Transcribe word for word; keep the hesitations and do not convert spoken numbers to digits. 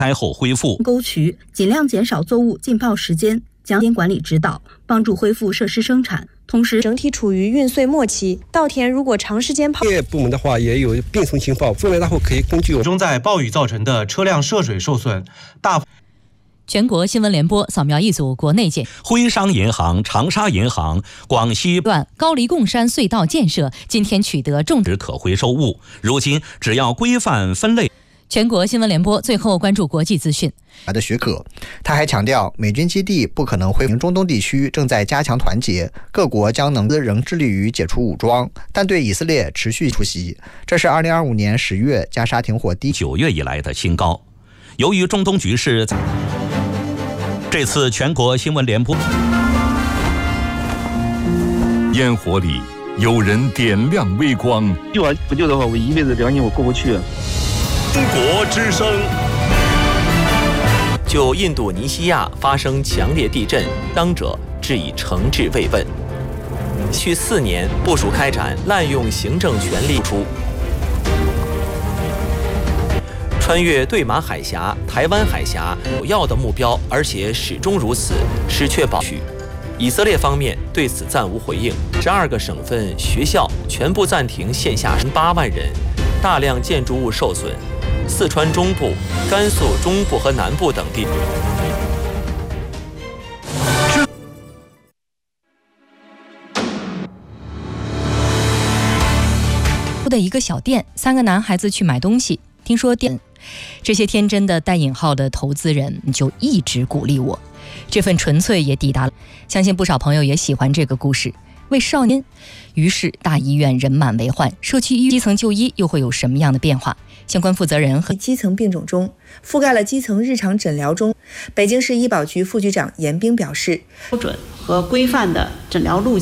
灾后恢复。 沟渠尽量减少作物浸泡时间，将监管理指导，帮助恢复设施生产。同时， 整体处于运穗末期，稻田如果长时间泡， 业部门的话也有并存情报，风来大后可以根据中在暴雨造成的车辆涉水受损大。 全国新闻联播扫描一组国内件。 徽商银行、长沙银行、广西段高黎贡山隧道建设今天取得种植可回收物，如今只要规范分类。 全国新闻联播最后关注国际资讯。 的许可，他还强调，美军基地不可能恢复。中东地区正在加强团结，各国将能仍致力于解除武装，但对以色列持续出击。这是二零二五年十月加沙停火第九月以来的新高。由于中东局势，这次全国新闻联播， 烟火里有人点亮微光。 救啊！不救的话，我一辈子良心我过不去。 中国之声。 就印度尼西亚发生强烈地震，当者致以诚挚慰问。去四年部署开展滥用行政权力出，穿越对马海峡、台湾海峡首要的目标，而且始终如此，是确保许。以色列方面对此暂无回应。十二个省份学校全部暂停线下，八万人，大量建筑物受损。四川中部、甘肃中部和南部等地。 的一个小店，三个男孩子去买东西，听说店这些天真的带引号的投资人就一直鼓励我，这份纯粹也抵达了。相信不少朋友也喜欢这个故事。为少年，于是大医院人满为患，社区医基层就医又会有什么样的变化？相关负责人和基层病种中覆盖了基层日常诊疗中。北京市医保局副局长严冰表示， 标准和规范的诊疗路